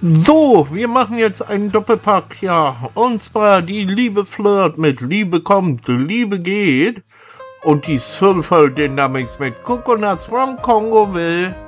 So, wir machen jetzt einen Doppelpack, ja. Und zwar die Liebe flirt mit Liebe kommt, Liebe geht. Und die Soulful Dynamics mit Coconuts from Congo will.